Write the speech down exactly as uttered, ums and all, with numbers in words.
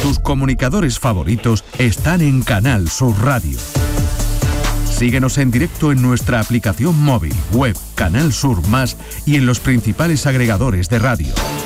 Tus comunicadores favoritos están en Canal Sur Radio. Síguenos en directo en nuestra aplicación móvil, web, Canal Sur Más y en los principales agregadores de radio.